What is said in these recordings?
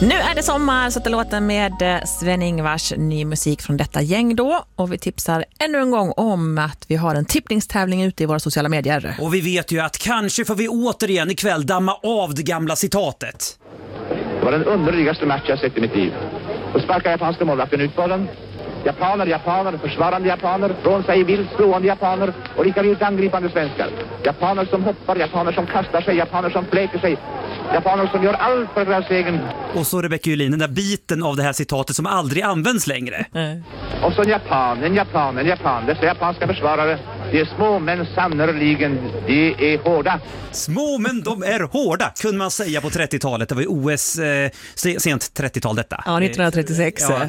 Nu är det sommar så att det låter med Sven-Ingvars ny musik från detta gäng då. Och vi tipsar ännu en gång om att vi har en tippningstävling ute i våra sociala medier. Och vi vet ju att kanske får vi återigen ikväll damma av det gamla citatet. Det var den underligaste match jag sett i mitt liv. Då sparkar japanska målvakten ut på den. Japaner, försvarande japaner, från sig vilt slående japaner och lika vilt angripande svenskar. Japaner som hoppar, japaner som kastar sig, japaner som fläker sig. Japaner som gör allt för deras egen. Och så Rebecca Julin, den där biten av det här citatet som aldrig används längre. Och så en japan. Dessa japanska försvarare, de är små men sannoliken, de är hårda. Små men de är hårda, kunde man säga på 30-talet. Det var ju OS sent 30-tal detta. Ja, 1936. Ja,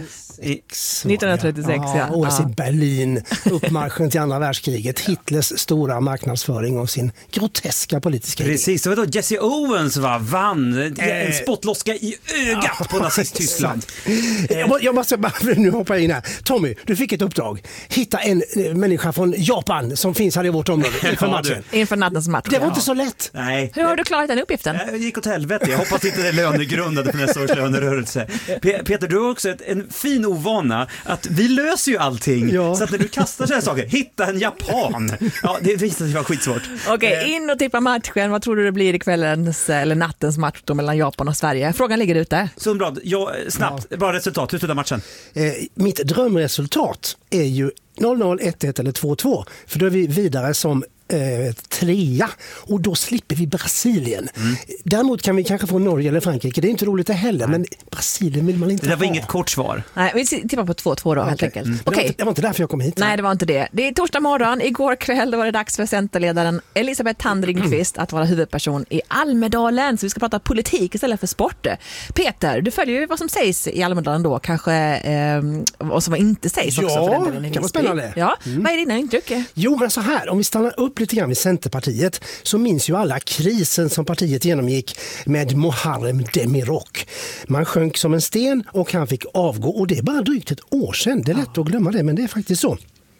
1936, ja. OS i Berlin, uppmarschen till andra världskriget, Hitlers stora marknadsföring av sin groteska politiska Precis, det var då Jesse Owens vann en spottloska i ögat på nazist-Tyskland. Jag måste bara nu hoppa in här. Tommy, du fick ett uppdrag. Hitta en människa från Japan som finns här i vårt område inför matchen. Inför nattens match. Det var inte så lätt. Nej. Hur har du klarat den uppgiften? Jag gick åt helvete. Jag hoppas inte det är lönegrundade på nästa års lönerörelse. Peter, du har också en fin ovana att vi löser ju allting. Ja. Så att när du kastar sådana saker, hitta en japan. Ja, det visar sig vara skitsvårt. Okej, in och tippa matchen. Vad tror du det blir i kvällens eller nattens match då mellan Japan och Sverige? Frågan ligger ute. Sundblad, snabbt, bara resultat. Hur slutar matchen? Mitt drömresultat är ju 0-0, 1-1 eller 2-2. För då är vi vidare som trea och då slipper vi Brasilien. Däremot kan vi kanske få Norge eller Frankrike. Det är inte roligt det heller, men Brasilien vill man inte ha. Det var inget kort svar. Nej, vi tippar på 2-2 då helt enkelt. Det var inte därför jag kom hit. Nej, det var inte det. Det är torsdag morgon. Igår kväll var det dags för centerledaren Elisabeth Thand Ringqvist att vara huvudperson i Almedalen. Så vi ska prata politik istället för sport. Peter, du följer ju vad som sägs i Almedalen då. Kanske vad som inte sägs också. Ja, för den delen. kan vara spännande. Ja, vad är dina intryck? Jo, men så här, om vi stannar upp lite grann vid Centerpartiet så minns ju alla krisen som partiet genomgick med Muharrem Demirok. Man sjönk som en sten och han fick avgå och det är bara drygt ett år sedan. Det är lätt att glömma det, men det är faktiskt så.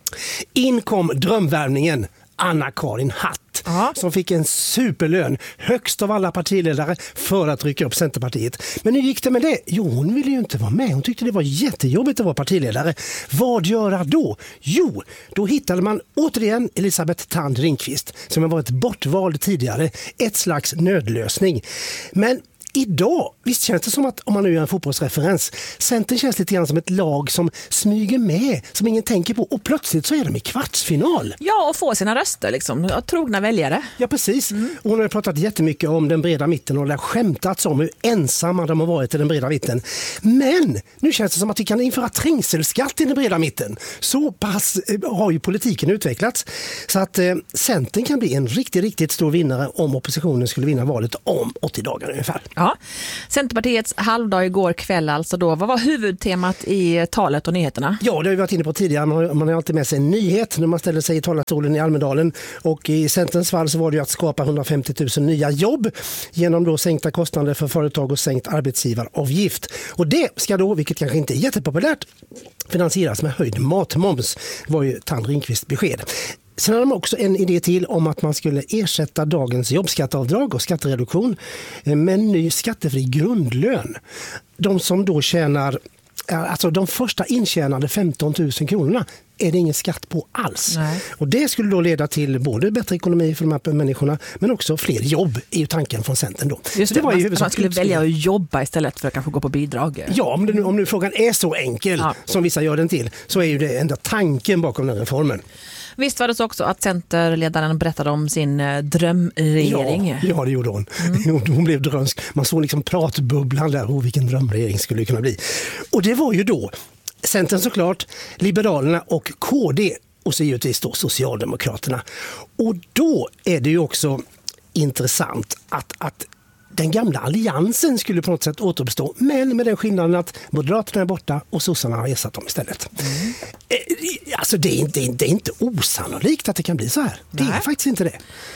In kom drömvärvningen Anna-Karin Hatt som fick en superlön, högst av alla partiledare för att rycka upp Centerpartiet. Men hur gick det med det? Jo, hon ville ju inte vara med. Hon tyckte det var jättejobbigt att vara partiledare. Vad göra då? Jo, då hittade man återigen Elisabeth Thand Ringqvist som har varit bortvald tidigare. Ett slags nödlösning. Men idag, visst känns det som att, om man nu gör en fotbollsreferens, Centern känns lite grann som ett lag som smyger med, som ingen tänker på och plötsligt så är de i kvartsfinal. Ja, och få sina röster liksom, trogna väljare. Ja, precis. Hon har pratat jättemycket om den breda mitten och det har skämtats om hur ensamma de har varit i den breda mitten. Men nu känns det som att vi kan införa trängselskatt i den breda mitten. Så pass har ju politiken utvecklats. Så att Centern kan bli en riktigt stor vinnare om oppositionen skulle vinna valet om 80 dagar ungefär. Ja. Centerpartiets halvdag igår kväll alltså då. Vad var huvudtemat i talet och nyheterna? Ja, det har vi varit inne på tidigare. Man har alltid med sig en nyhet när man ställer sig i talarstolen i Almedalen. Och i Centerns fall så var det ju att skapa 150 000 nya jobb genom då sänkta kostnader för företag och sänkt arbetsgivaravgift. Och det ska då, vilket kanske inte är jättepopulärt, finansieras med höjd matmoms, var ju Thand Ringqvist besked. Sen hade de också en idé till om att man skulle ersätta dagens jobbskatteavdrag och skattereduktion med en ny skattefri grundlön. De som då tjänar, alltså de första intjänade 15 000 kronorna är det ingen skatt på alls. Nej. Och det skulle då leda till både bättre ekonomi för de här människorna men också fler jobb är ju tanken från Centern då. Just det, var ju man skulle välja att jobba istället för att kanske gå på bidrag. Ja, om nu frågan är så enkel som vissa gör den till så är ju det enda tanken bakom den reformen. Visst var det så också att centerledaren berättade om sin drömregering? Ja, det gjorde hon. Hon blev drönsk. Man såg liksom pratbubblan där, vilken drömregering skulle det kunna bli. Och det var ju då Centern såklart, Liberalerna och KD och så givetvis då Socialdemokraterna. Och då är det ju också intressant att den gamla alliansen skulle på något sätt återuppstå, men med den skillnaden att Moderaterna är borta och sossarna har ersatt dem istället. Alltså det är inte osannolikt att det kan bli så här. Det är faktiskt inte det.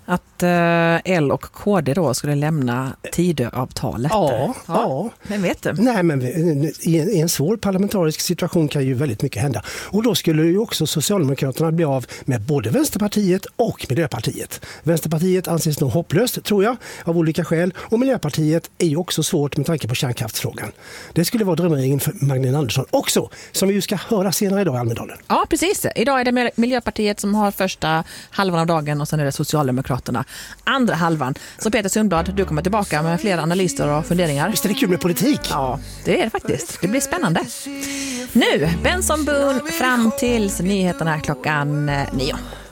Att L och KD då skulle lämna Tidöavtalet. Ja. Vem vet det? Nej, men i en svår parlamentarisk situation kan ju väldigt mycket hända. Och då skulle ju också Socialdemokraterna bli av med både Vänsterpartiet och Miljöpartiet. Vänsterpartiet anses nog hopplöst, tror jag, av olika skäl. Och Miljöpartiet är ju också svårt med tanke på kärnkraftsfrågan. Det skulle vara drömringen för Magdalena Andersson också, som vi ju ska höra senare idag i Almedalen. Ja, precis. Idag är det Miljöpartiet som har första halvan av dagen och sen är det Socialdemokraterna andra halvan. Så Peter Sundblad, du kommer tillbaka med fler analyser och funderingar. Visst är det kul med politik? Ja, det är det faktiskt. Det blir spännande. Nu, Benson Boone fram tills nyheterna klockan 9.